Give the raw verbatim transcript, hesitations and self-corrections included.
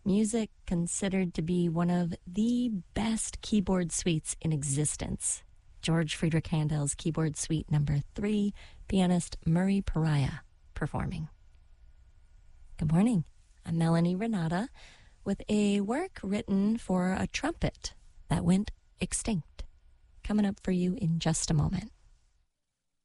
Music considered to be one of the best keyboard suites in existence. George Friedrich Handel's Keyboard Suite number three, pianist Murray Pariah performing. Good morning. I'm Melanie Renata with a work written for a trumpet that went extinct. Coming up for you in just a moment.